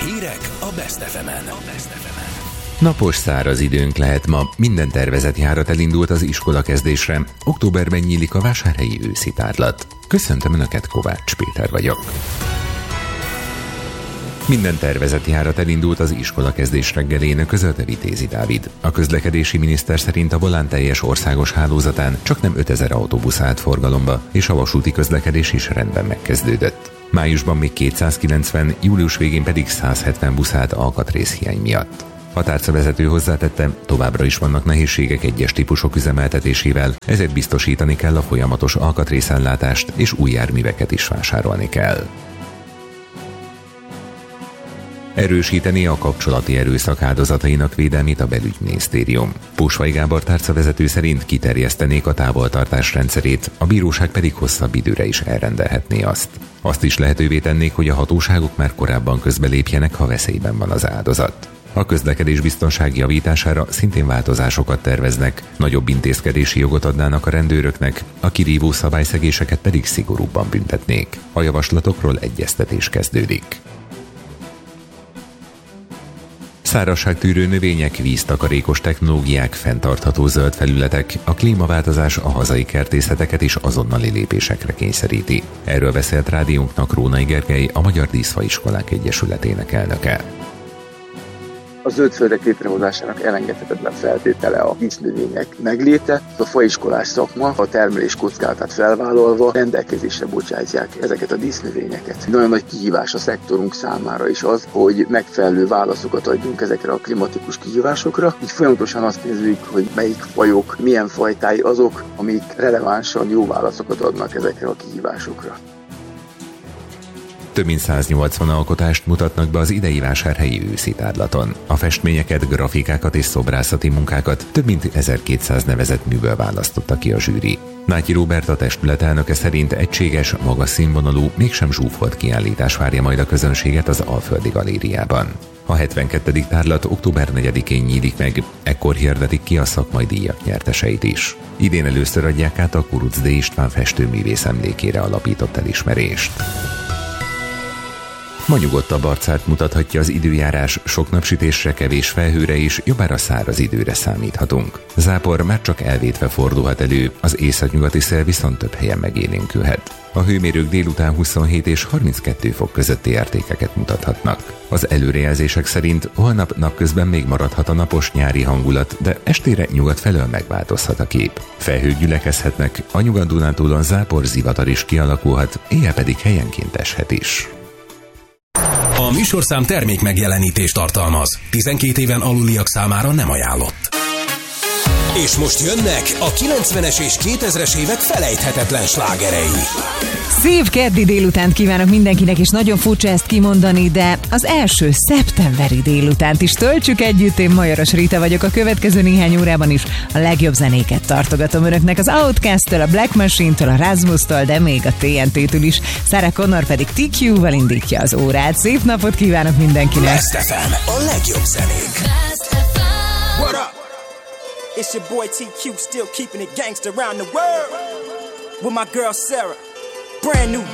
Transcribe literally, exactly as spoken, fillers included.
Hírek a Best ef emen. Napos, száraz időnk lehet ma, minden tervezett járat elindult az iskolakezdésre. Októberben nyílik a vásárhelyi őszi tárlat. Köszöntöm Önöket, Kovács Péter vagyok. Minden tervezett járat elindult az iskolakezdés reggelén, közölte Vitézi Dávid. A közlekedési miniszter szerint a Volán teljes országos hálózatán csak nem ötezer autóbusz állt forgalomba, és a vasúti közlekedés is rendben megkezdődött. Májusban még kétszázkilencven, július végén pedig száz hetven busz állt alkatrészhiány miatt. A tárcavezető hozzátette, továbbra is vannak nehézségek egyes típusok üzemeltetésével, ezért biztosítani kell a folyamatos alkatrészellátást, és új járműveket is vásárolni kell. Erősíteni a kapcsolati erőszak áldozatainak védelmét a belügyminisztérium. Pósvai Gábor tárcavezető szerint kiterjesztenék a távoltartás rendszerét, a bíróság pedig hosszabb időre is elrendelhetné azt. Azt is lehetővé tennék, hogy a hatóságok már korábban közbelépjenek, ha veszélyben van az áldozat. A közlekedés biztonsági javítására szintén változásokat terveznek, nagyobb intézkedési jogot adnának a rendőröknek, a kirívó szabályszegéseket pedig szigorúbban büntetnék. A javaslatokról egyeztetés kezdődik. Szárazságtűrő növények, víztakarékos technológiák, fenntartható zöld felületek, a klímaváltozás a hazai kertészeteket is azonnali lépésekre kényszeríti. Erről beszélt rádiónknak Rónai Gergely, a Magyar Díszfaiskolák Egyesületének elnöke. A zöldföldek létrehozásának elengedhetetlen feltétele a dísznövények megléte. A faiskolás szakma a termelés kockázatát felvállalva rendelkezésre bocsátják ezeket a dísznövényeket. Nagyon nagy kihívás a szektorunk számára is az, hogy megfelelő válaszokat adjunk ezekre a klimatikus kihívásokra. Így folyamatosan azt nézzük, hogy melyik fajok, milyen fajtái azok, amik relevánsan jó válaszokat adnak ezekre a kihívásokra. Több mint száznyolcvan alkotást mutatnak be az idei vásárhelyi őszi tárlaton. A festményeket, grafikákat és szobrászati munkákat több mint ezerkétszáz nevezett műből választotta ki a zsűri. Nátyi Róbert, a testület elnöke szerint egységes, magas színvonalú, mégsem zsúfolt kiállítás várja majd a közönséget az Alföldi Galériában. A hetvenkettedik tárlat október negyedikén nyílik meg, ekkor hirdetik ki a szakmai díjak nyerteseit is. Idén először adják át a Kurucz D. István festőművész emlékére alapított elismerést. Ma nyugodtabb arcát mutathatja az időjárás, sok napsütésre, kevés felhőre is, jobbára száraz időre számíthatunk. Zápor már csak elvétve fordulhat elő, az északnyugati szél viszont több helyen megélénkülhet. A hőmérők délután huszonhét és harminckettő fok közötti értékeket mutathatnak. Az előrejelzések szerint holnap napközben még maradhat a napos nyári hangulat, de estére nyugat felől megváltozhat a kép. Felhők gyülekezhetnek, a Nyugat-Dunántúlon zápor, zivatar is kialakulhat, éjjel pedig helyenként eshet is. A műsorszám termék megjelenítést tartalmaz. tizenkét éven aluliak számára nem ajánlott. És most jönnek a kilencvenes és kétezres évek felejthetetlen slágerei. Szép keddi délutánt kívánok mindenkinek, és nagyon furcsa ezt kimondani, de az első szeptemberi délutánt is töltsük együtt. Én Majoros Rita vagyok, a következő néhány órában is a legjobb zenéket tartogatom önöknek. Az Outkast-től, a Black Machine-től, a Rasmus-tól, de még a té en té-től is. Sarah Connor pedig té kú-val indítja az órát. Szép napot kívánok mindenkinek! Best ef em, a legjobb zenék. What up? It's your boy té kú, still keeping it gangster around the world. With my girl Sarah, brand new